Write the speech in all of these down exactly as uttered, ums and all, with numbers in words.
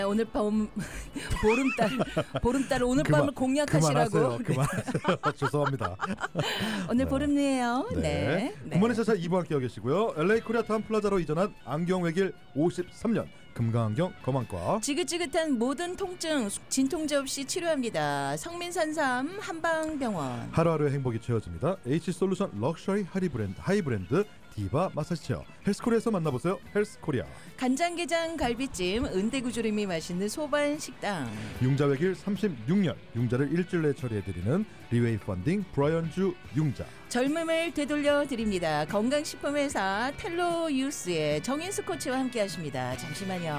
오늘 밤 보름달 보름달 오늘 그만, 밤을 공략하시라고. 그만하세요. 그만하세요. 죄송합니다. 오늘 네. 보름이에요. 네. 네. 네. 굿모닝 차차 이 부 함께 계시고요. 엘에이 코리아타운 플라자로 이전한 안경 외길 오십삼 년 금강안경 검안과 지긋지긋한 모든 통증 진통제 없이 치료합니다. 성민산삼 한방병원. 하루하루의 행복이 채워집니다. H솔루션 럭셔리 하이브랜드, 하이브랜드 디바 마사지 체어 헬스코리아에서 만나보세요. 헬스코리아. 간장게장 갈비찜 은대구조림이 맛있는 소반식당. 융자 외길 삼십육 년 융자를 일주일 내에 처리해드리는 리웨이 펀딩 브라이언주 융자. 젊음을 되돌려 드립니다. 건강식품회사 텔로유스의 정인수 코치와 함께하십니다. 잠시만요.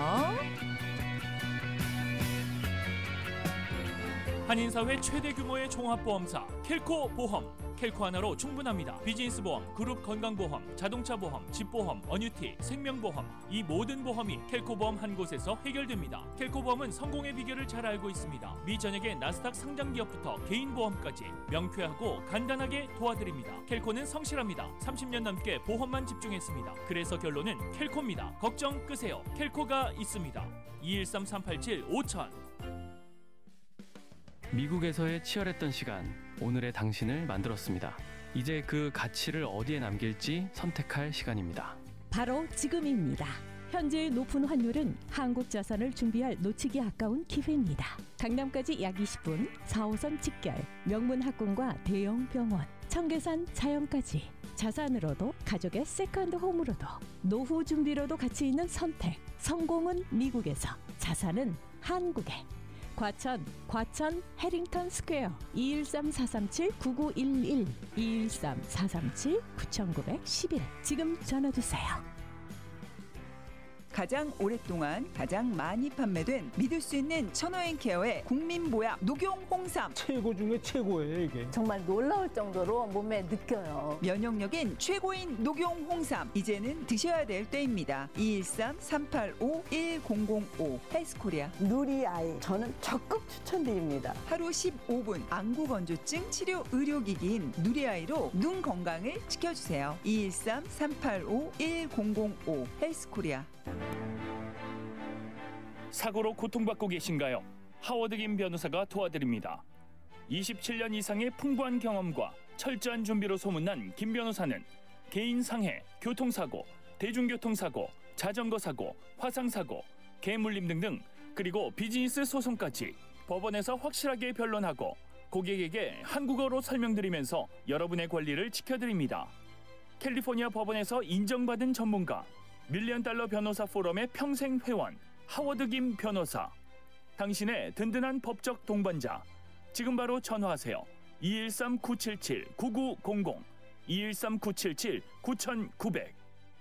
한인사회 최대 규모의 종합보험사 켈코 보험. 켈코 하나로 충분합니다. 비즈니스 보험, 그룹 건강보험, 자동차 보험, 집보험, 어뉴티, 생명보험 이 모든 보험이 켈코 보험 한 곳에서 해결됩니다. 켈코 보험은 성공의 비결을 잘 알고 있습니다. 미 전역의 나스닥 상장 기업부터 개인 보험까지 명쾌하고 간단하게 도와드립니다. 켈코는 성실합니다. 삼십 년 넘게 보험만 집중했습니다. 그래서 결론은 켈코입니다. 걱정 끄세요. 켈코가 있습니다. 이일삼 삼팔칠 오천. 미국에서의 치열했던 시간, 오늘의 당신을 만들었습니다. 이제 그 가치를 어디에 남길지 선택할 시간입니다. 바로 지금입니다. 현재의 높은 환율은 한국 자산을 준비할 놓치기 아까운 기회입니다. 강남까지 약 이십 분, 사 호선 직결, 명문 학군과 대형 병원, 청계산 자연까지 자산으로도 가족의 세컨드 홈으로도 노후 준비로도 가치 있는 선택. 성공은 미국에서, 자산은 한국에. 과천, 과천 해링턴 스퀘어 이일삼 사삼칠 구구일일 이일삼 사삼칠 구구일일 지금 전화주세요. 가장 오랫동안 가장 많이 판매된 믿을 수 있는 천호앤케어의 국민보약 녹용 홍삼. 최고 중에 최고예요 이게. 정말 놀라울 정도로 몸에 느껴요. 면역력인 최고인 녹용 홍삼. 이제는 드셔야 될 때입니다. 이일삼 삼팔오 일공공오 헬스코리아. 누리아이 저는 적극 추천드립니다. 하루 십오 분 안구건조증 치료 의료기기인 누리아이로 눈 건강을 지켜주세요. 이일삼 삼팔오 일공공오 헬스코리아. 사고로 고통받고 계신가요? 하워드 김 변호사가 도와드립니다. 이십칠 년 이상의 풍부한 경험과 철저한 준비로 소문난 김 변호사는 개인 상해, 교통사고, 대중교통사고, 자전거 사고, 화상사고, 개물림 등등 그리고 비즈니스 소송까지 법원에서 확실하게 변론하고 고객에게 한국어로 설명드리면서 여러분의 권리를 지켜드립니다. 캘리포니아 법원에서 인정받은 전문가, 밀리언 달러 변호사 포럼의 평생 회원 하워드 김 변호사. 당신의 든든한 법적 동반자. 지금 바로 전화하세요. 이일삼 구칠칠 구구공공 이일삼 구칠칠 구구공공.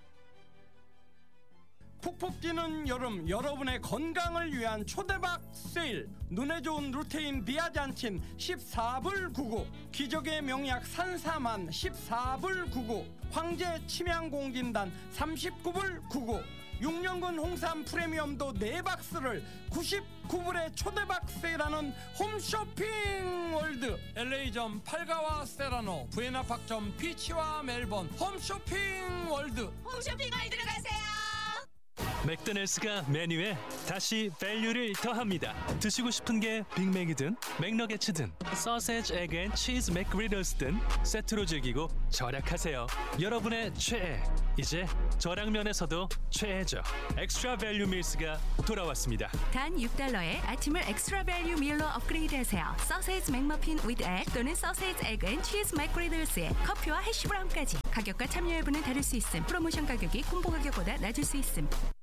푹푹 뛰는 여름 여러분의 건강을 위한 초대박 세일. 눈에 좋은 루테인 비아잔틴 십사 불 구십구, 기적의 명약 산사만 십사 불 구십구, 황제 침향공진단 삼십구 불 구십구, 육 년근 홍삼 프리미엄도 네 박스를 구십구 불에 초대박 세일하는 홈쇼핑 월드. 엘에이점 팔가와 세라노, 부에나팍점 피치와 멜번 홈쇼핑 월드. 홈쇼핑 월드로 가세요. 맥도날드가 메뉴에 다시 밸류를 더합니다. 드시고 싶은 게 빅맥이든 맥너게츠든 소세지 에그 앤 치즈 맥그리들스든 세트로 즐기고 절약하세요. 여러분의 최애, 이제 저량면에서도 최애죠. 엑스트라 밸류 밀스가 돌아왔습니다. 단 육 달러에 아침을 엑스트라 밸류 밀로 업그레이드하세요. 소세지 맥머핀 위드 egg 또는 소세지 에그 앤 치즈 맥그리들스에 커피와 해시브라운까지. 가격과 참여 여부는 다를 수 있음. 프로모션 가격이 콤보 가격보다 낮을 수 있음.